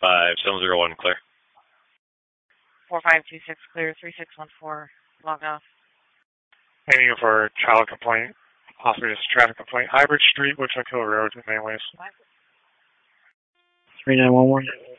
5001 clear. 4526 clear, 3614 log off. Any for child complaint, possibly just traffic complaint. Hybrid Street, Wichita Road, in Mainways. 3911.